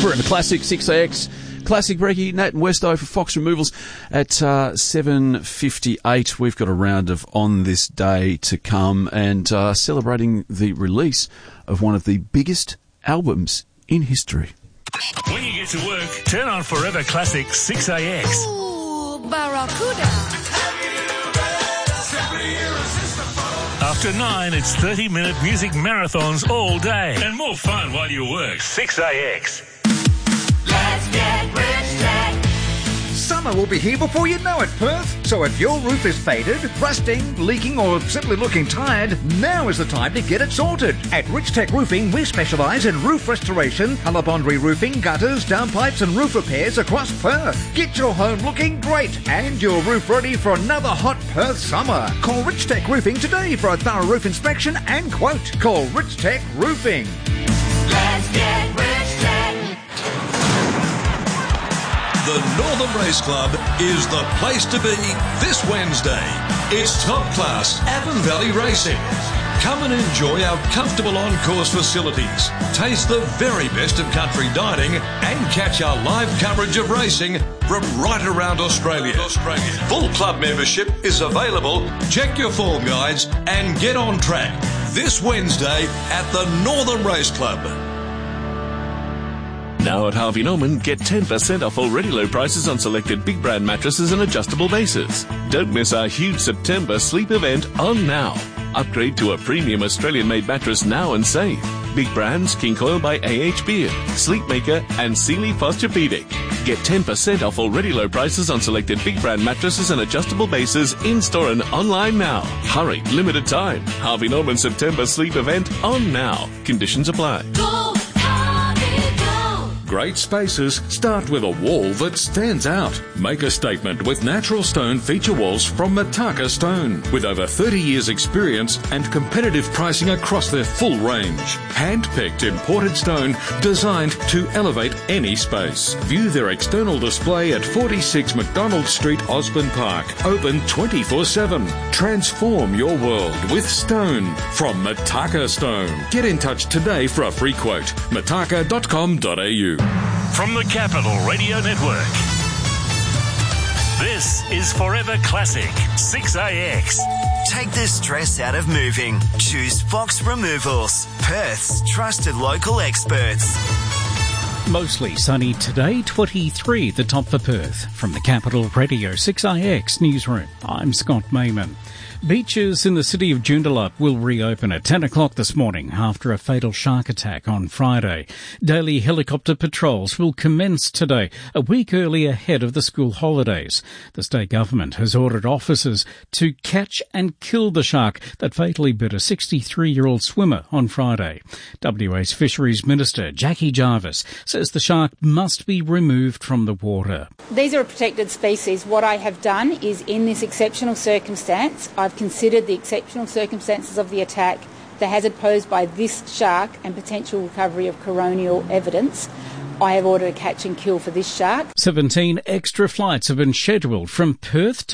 Forever Classic 6AX. Classic Brekkie, Nat and Westo for Fox Removals at 7:58. We've got a round of On This Day to come and celebrating the release of one of the biggest albums in history. When you get to work, turn on Forever Classic 6AX. Ooh, Barracuda. After 9, it's 30-minute music marathons all day. And more fun while you work. 6AX. Let's get rich tech. Summer will be here before you know it, Perth. So if your roof is faded, rusting, leaking or simply looking tired, now is the time to get it sorted. At Rich Tech Roofing, we specialise in roof restoration, Alabondri roofing, gutters, downpipes and roof repairs across Perth. Get your home looking great and your roof ready for another hot Perth summer. Call Rich Tech Roofing today for a thorough roof inspection and quote. Call Rich Tech Roofing. Let's get rich tech. The Northern Race Club is the place to be this Wednesday. It's top class Avon Valley Racing. Come and enjoy our comfortable on-course facilities, taste the very best of country dining and catch our live coverage of racing from right around Australia. Full club membership is available. Check your form guides and get on track this Wednesday at the Northern Race Club. Now at Harvey Norman, get 10% off already low prices on selected big brand mattresses and adjustable bases. Don't miss our huge September sleep event on now. Upgrade to a premium Australian-made mattress now and save. Big brands, King Coil by AH Beard, Sleepmaker and Sealy Posturepedic. Get 10% off already low prices on selected big brand mattresses and adjustable bases in-store and online now. Hurry, limited time. Harvey Norman September sleep event on now. Conditions apply. Go, Harvey, go. Great spaces start with a wall that stands out. Make a statement with natural stone feature walls from Mataka Stone. With over 30 years experience and competitive pricing across their full range. Hand-picked imported stone designed to elevate any space. View their external display at 46 McDonald Street, Osborne Park. Open 24/7. Transform your world with stone from Mataka Stone. Get in touch today for a free quote. mataka.com.au. From the Capital Radio Network. This is Forever Classic 6AX. Take the stress out of moving. Choose Fox Removals, Perth's trusted local experts. Mostly sunny today, 23 the top for Perth. From the Capital Radio 6IX Newsroom, I'm Scott Mayman. Beaches in the city of Joondalup will reopen at 10 o'clock this morning after a fatal shark attack on Friday. Daily helicopter patrols will commence today, a week early ahead of the school holidays. The state government has ordered officers to catch and kill the shark that fatally bit a 63-year-old swimmer on Friday. WA's Fisheries Minister Jackie Jarvis says the shark must be removed from the water. These are a protected species. What I have done is, in this exceptional circumstance, I've considered the exceptional circumstances of the attack, the hazard posed by this shark and potential recovery of coronial evidence. I have ordered a catch and kill for this shark. 17 extra flights have been scheduled from Perth to